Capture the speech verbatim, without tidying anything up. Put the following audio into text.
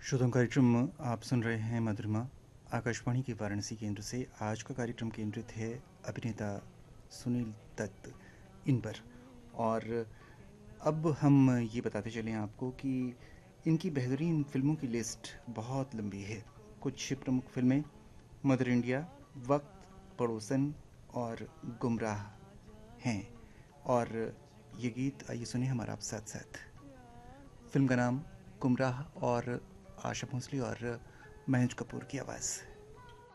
श्रोताओं कार्यक्रम आप सुन रहे हैं मधुरिमा आकाशवाणी के वाराणसी केंद्र से। आज का कार्यक्रम केंद्रित है अभिनेता सुनील दत्त इन पर। और अब हम ये बताते चलें आपको कि इनकी बेहतरीन फिल्मों की लिस्ट बहुत लंबी है। कुछ प्रमुख फिल्में मदर इंडिया, वक्त, पड़ोसन और गुमराह हैं। और ये गीत आइए सुने हमारा आप साथ साथ। फिल्म का नाम गुमराह और आशा भोसले और महेंद्र कपूर की आवाज़।